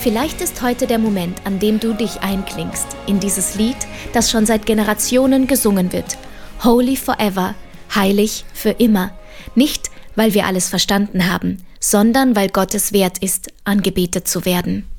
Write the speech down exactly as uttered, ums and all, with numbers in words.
Vielleicht ist heute der Moment, an dem du dich einklingst in dieses Lied, das schon seit Generationen gesungen wird. Holy forever, heilig für immer. Nicht, weil wir alles verstanden haben, sondern weil Gott es wert ist, angebetet zu werden.